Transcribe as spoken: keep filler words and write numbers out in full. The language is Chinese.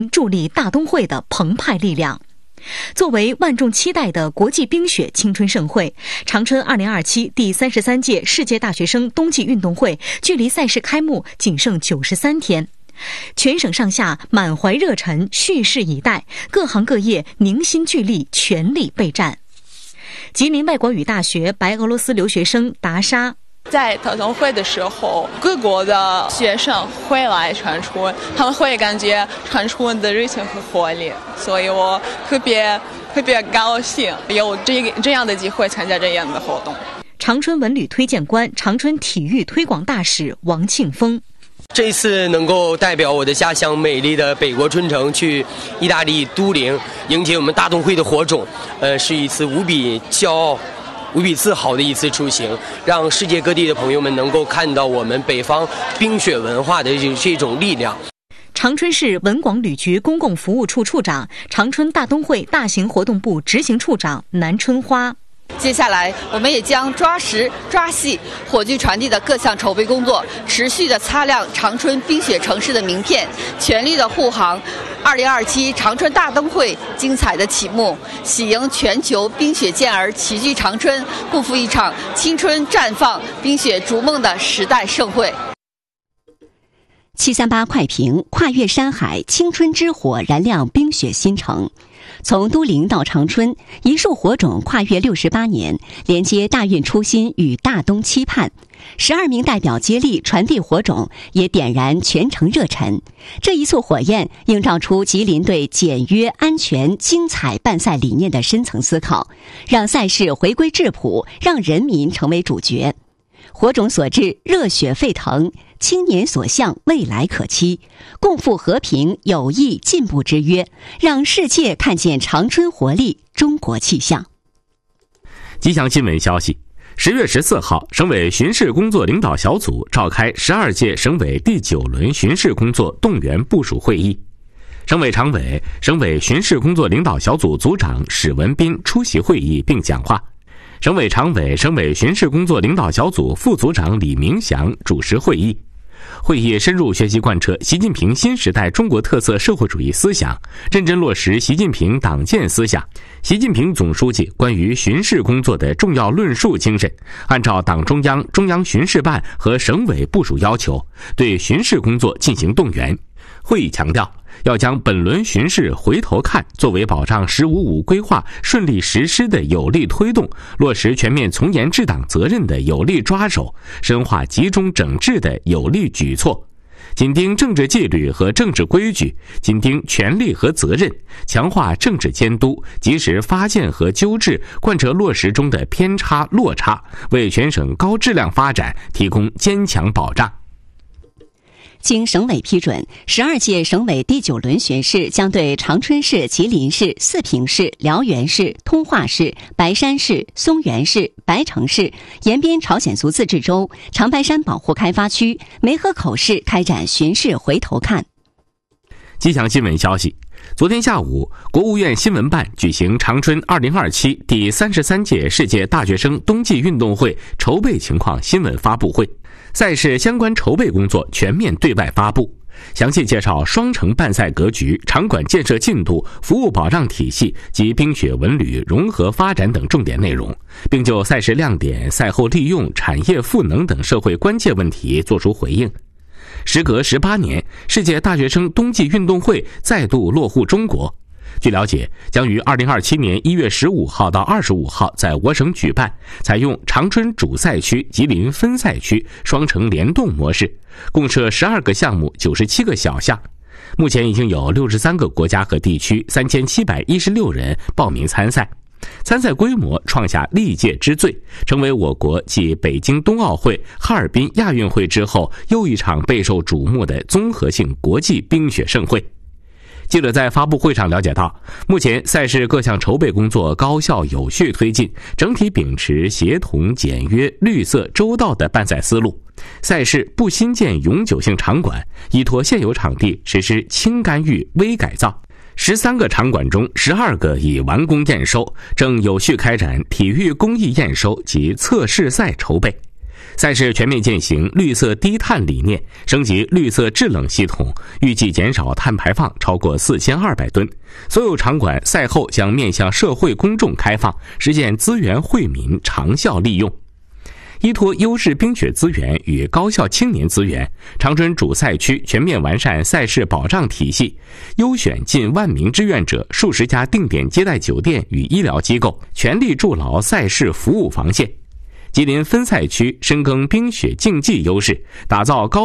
助力大冬会的澎湃力量。作为万众期待的国际冰雪青春盛会，长春二零二七第三十三届世界大学生冬季运动会距离赛事开幕仅剩九十三天，全省上下满怀热忱，蓄势以待，各行各业凝心聚力，全力备战。吉林外国语大学白俄罗斯留学生达莎， 在大冬会的时候，各国的学生会来长春，他们会感觉长春的热情和活力，所以我特别特别高兴有这这样的机会参加这样的活动。 长春文旅推荐官、长春体育推广大使王庆峰， 这一次能够代表我的家乡美丽的北国春城去意大利都灵迎接我们大冬会的火种，呃，是一次无比骄傲、无比自豪的一次出行，让世界各地的朋友们能够看到我们北方冰雪文化的这种力量。 长春市文广旅局公共服务处处长、长春大冬会大型活动部执行处长南春花。 接下来，我们也将抓实、抓细火炬传递的各项筹备工作，持续的擦亮长春冰雪城市的名片，全力的护航二零二七长春大冬会精彩的启幕，喜迎全球冰雪健儿齐聚长春，共赴一场青春绽放、冰雪逐梦的时代盛会。 七三八快评：跨越山海，青春之火燃亮冰雪新城。从都灵到长春，一束火种跨越六十八年，连接大运初心与大冬期盼。十二名代表接力传递火种，也点燃全城热忱。这一簇火焰映照出吉林对简约、安全、精彩办赛理念的深层思考，让赛事回归质朴，让人民成为主角。火种所至，热血沸腾；青年所向，未来可期。共赴和平、友谊、进步之约，让世界看见长春活力、中国气象。 吉祥新闻消息：十月十四号，省委巡视工作领导小组召开十二届省委第九轮巡视工作动员部署会议。省委常委、省委巡视工作领导小组组长史文斌出席会议并讲话。省委常委、省委巡视工作领导小组副组长李明祥主持会议。会议深入学习贯彻习近平新时代中国特色社会主义思想，认真落实习近平党建思想、习近平总书记关于巡视工作的重要论述精神，按照党中央、中央巡视办和省委部署要求，对巡视工作进行动员。会议强调，要将本轮巡视回头看作为保障“十五五”规划顺利实施的有力推动，落实全面从严治党责任的有力抓手，深化集中整治的有力举措。紧盯政治纪律和政治规矩，紧盯权力和责任，强化政治监督，及时发现和纠治贯彻落实中的偏差落差，为全省高质量发展提供坚强保障。 经省委批准，十二届省委第九轮巡视将对长春市、吉林市、四平市、辽源市、通化市、白山市、松原市、白城市、延边朝鲜族自治州、长白山保护开发区、梅河口市开展巡视回头看。 吉祥新闻消息：昨天下午，国务院新闻办举行长春二零二七第三十三届世界大学生冬季运动会筹备情况新闻发布会。赛事相关筹备工作全面对外发布，详细介绍双城办赛格局、场馆建设进度、服务保障体系及冰雪文旅融合发展等重点内容，并就赛事亮点、赛后利用、产业赋能等社会关切问题作出回应。时隔十八年，世界大学生冬季运动会再度落户中国。据了解，将于二零二七年一月十五号到二十五号在我省举办，采用长春主赛区、吉林分赛区双城联动模式，共设十二个项目、九十七个小项。目前已经有六十三个国家和地区三千七百一十六人报名参赛，参赛规模创下历届之最，成为我国继北京冬奥会、哈尔滨亚运会之后又一场备受瞩目的综合性国际冰雪盛会。记者在发布会上了解到，目前赛事各项筹备工作高效有序推进，整体秉持协同、简约、绿色、周到的办赛思路。赛事不新建永久性场馆，依托现有场地实施轻干预、微改造。十三个场馆中，十二个已完工验收，正有序开展体育工艺验收及测试赛筹备。 赛事全面践行绿色低碳理念，升级绿色制冷系统，预计减少碳排放超过四千二百吨。所有场馆赛后将面向社会公众开放，实现资源惠民、长效利用。依托优质冰雪资源与高校青年资源，长春主赛区全面完善赛事保障体系，优选近万名志愿者、数十家定点接待酒店与医疗机构，全力筑牢赛事服务防线。吉林分赛区深耕冰雪竞技优势，打造高